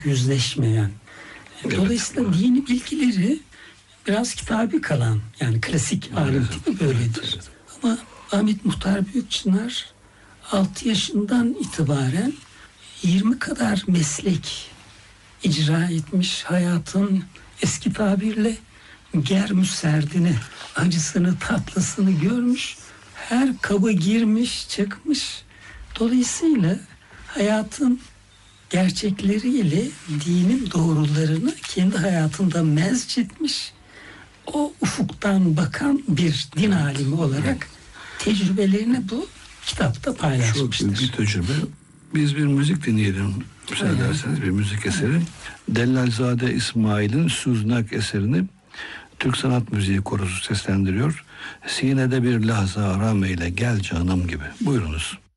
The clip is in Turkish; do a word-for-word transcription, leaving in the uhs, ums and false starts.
yüzleşmeyen. Evet. Dolayısıyla dini bilgileri biraz kitabi kalan, yani klasik alim tipi böyledir. Evet. Ama Ahmet Muhtar Büyükçınar altı yaşından itibaren yirmi kadar meslek icra etmiş, hayatın eski tabirle germüserdini, acısını, tatlısını görmüş, her kaba girmiş, çıkmış. Dolayısıyla hayatın gerçekleriyle dinin doğrularını kendi hayatında mezcetmiş, o ufuktan bakan bir din alimi olarak tecrübelerini bu kitapta paylaşmıştır. Çok büyük bir tecrübe. Biz bir müzik dinleyelim müsaade ederseniz, bir müzik eseri. Dellalzade İsmail'in Suznak eserini Türk Sanat Müziği Korosu seslendiriyor. Sinede bir lahza aram eyle gel canım gibi. Buyurunuz.